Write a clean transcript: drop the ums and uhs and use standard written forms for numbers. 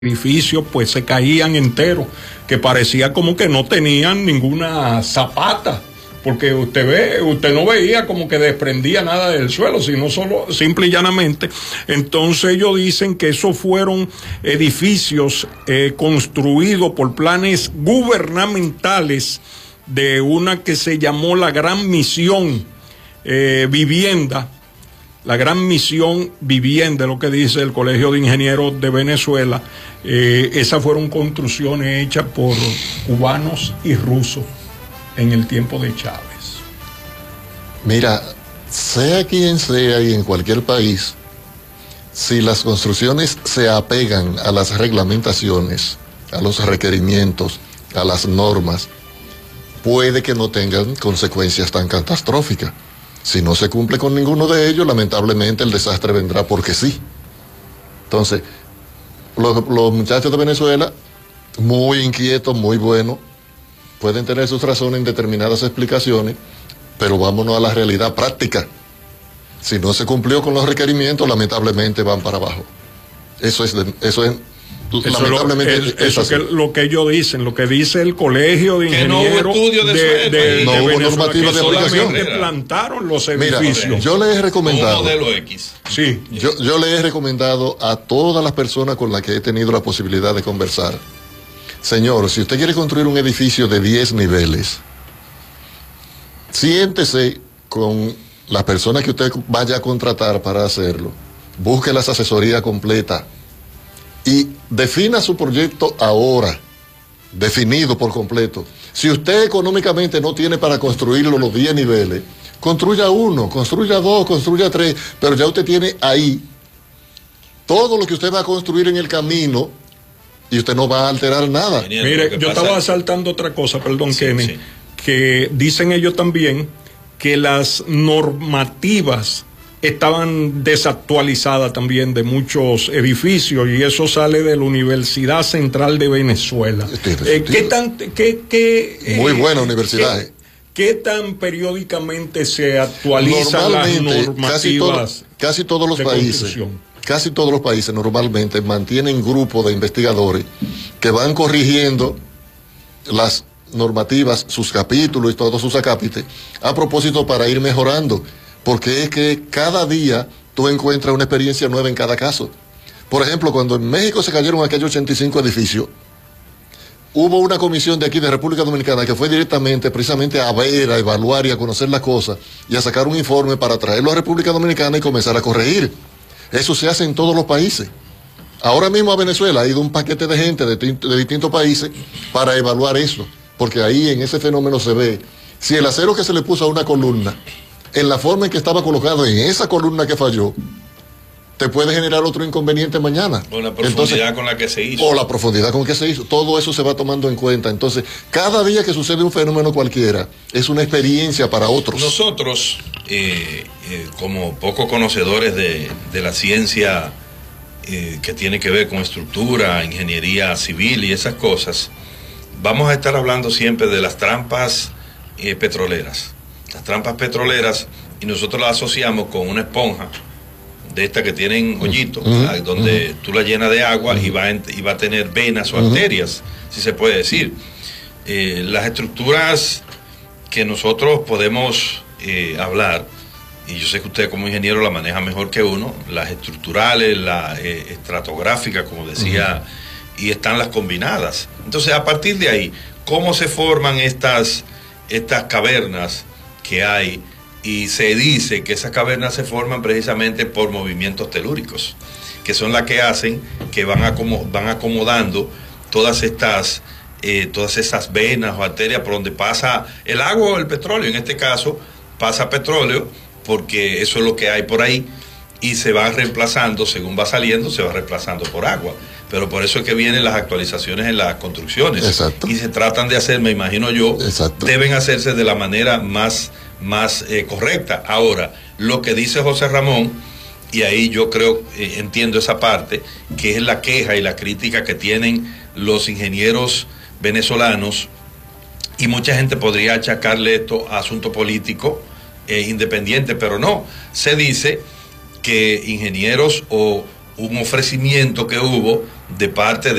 edificios pues se caían enteros, que parecía como que no tenían ninguna zapata, porque usted no veía como que desprendía nada del suelo, sino solo, simple y llanamente. Entonces ellos dicen que esos fueron edificios construidos por planes gubernamentales de una que se llamó la Gran Misión Vivienda. La Gran Misión Vivienda, lo que dice el Colegio de Ingenieros de Venezuela. Esas fueron construcciones hechas por cubanos y rusos en el tiempo de Chávez. Mira, sea quien sea y en cualquier país, si las construcciones se apegan a las reglamentaciones, a los requerimientos, a las normas, puede que no tengan consecuencias tan catastróficas. Si no se cumple con ninguno de ellos, lamentablemente el desastre vendrá porque sí. Entonces, los muchachos de Venezuela, muy inquietos, muy buenos, pueden tener sus razones en determinadas explicaciones, pero vámonos a la realidad práctica. Si no se cumplió con los requerimientos, lamentablemente van para abajo. Eso es lamentablemente eso es lo que ellos dicen, lo que dice el Colegio de Ingenieros de no hubo normativa de aplicación. Solamente plantaron los edificios. Mira, yo le he recomendado un modelo X. Sí. Yo le he recomendado a todas las personas con las que he tenido la posibilidad de conversar: señor, si usted quiere construir un edificio de 10 niveles, siéntese con las personas que usted vaya a contratar para hacerlo, busque las asesorías completas y defina su proyecto ahora, definido por completo. Si usted económicamente no tiene para construirlo los 10 niveles, construya 1, construya 2, construya 3, pero ya usted tiene ahí todo lo que usted va a construir en el camino y usted no va a alterar nada. Mire, yo estaba saltando otra cosa, perdón, Kenny, sí. Que dicen ellos también que las normativas estaban desactualizadas también de muchos edificios, y eso sale de la Universidad Central de Venezuela. Muy buena universidad. ¿Qué tan periódicamente se actualizan las normativas? Casi todos los países normalmente mantienen grupos de investigadores que van corrigiendo las normativas, sus capítulos y todos sus acápites, a propósito para ir mejorando. Porque es que cada día tú encuentras una experiencia nueva en cada caso. Por ejemplo, cuando en México se cayeron aquellos 85 edificios, hubo una comisión de aquí de República Dominicana que fue directamente, precisamente, a ver, a evaluar y a conocer las cosas y a sacar un informe para traerlo a República Dominicana y comenzar a corregir. Eso se hace en todos los países. Ahora mismo a Venezuela ha ido un paquete de gente de distintos países para evaluar eso, porque ahí en ese fenómeno se ve si el acero que se le puso a una columna, en la forma en que estaba colocado en esa columna que falló, te puede generar otro inconveniente mañana. O la profundidad con la que se hizo. O la profundidad con que se hizo. Todo eso se va tomando en cuenta. Entonces, cada día que sucede un fenómeno cualquiera, es una experiencia para otros. Nosotros, como poco conocedores de la ciencia que tiene que ver con estructura, ingeniería civil y esas cosas, vamos a estar hablando siempre de las trampas petroleras. Las trampas petroleras, y nosotros las asociamos con una esponja de estas que tienen hoyitos, donde tú la llenas de agua y va a tener venas o arterias, si se puede decir. Las estructuras que nosotros podemos hablar, y yo sé que usted como ingeniero la maneja mejor que uno, las estructurales, las estratográficas, como decía, y están las combinadas. Entonces, a partir de ahí, ¿cómo se forman estas cavernas que hay? Y se dice que esas cavernas se forman precisamente por movimientos telúricos, que son las que hacen que van acomodando todas esas venas o arterias por donde pasa el agua o el petróleo. En este caso pasa petróleo, porque eso es lo que hay por ahí, y se va reemplazando, según va saliendo, se va reemplazando por agua. Pero por eso es que vienen las actualizaciones en las construcciones. Exacto. Y se tratan de hacer, me imagino yo, exacto, deben hacerse de la manera más correcta. Ahora, lo que dice José Ramón, y ahí yo creo, entiendo esa parte, que es la queja y la crítica que tienen los ingenieros venezolanos, y mucha gente podría achacarle esto a asunto político independiente, pero no. Se dice que ingenieros o un ofrecimiento que hubo de parte